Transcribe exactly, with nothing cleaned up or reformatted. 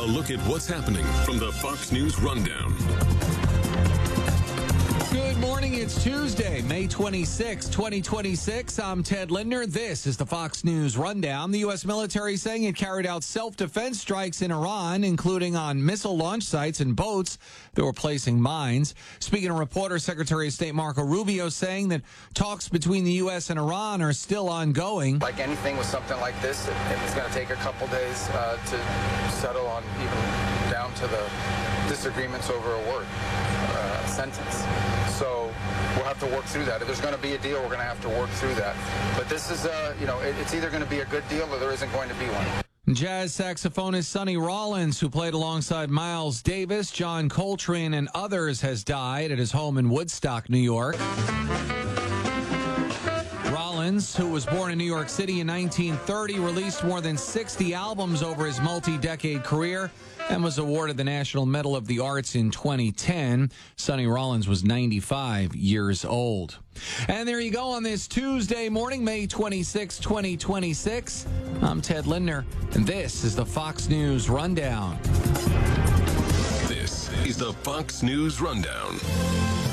look at what's happening from the Fox News Rundown. Good morning. It's Tuesday, May twenty-sixth, twenty twenty-six. I'm Ted Lindner. This is the Fox News Rundown. The U S military saying it carried out self-defense strikes in Iran, including on missile launch sites and boats that were placing mines. Speaking to reporters, Secretary of State Marco Rubio saying that talks between the U S and Iran are still ongoing. Like anything with something like this, it, it's going to take a couple days uh, to settle on, even down to the disagreements over a word, uh, sentence. So we'll have to work through that. If there's going to be a deal, we're going to have to work through that. But this is, uh, you know, it, it's either going to be a good deal or there isn't going to be one. Jazz saxophonist Sonny Rollins, who played alongside Miles Davis, John Coltrane, and others, has died at his home in Woodstock, New York. Rollins, who was born in New York City in nineteen thirty, released more than sixty albums over his multi-decade career and was awarded the National Medal of the Arts in twenty ten. Sonny Rollins was ninety-five years old. And there you go on this Tuesday morning, May twenty-sixth, twenty twenty-six. I'm Ted Lindner, and this is the Fox News Rundown. This is the Fox News Rundown.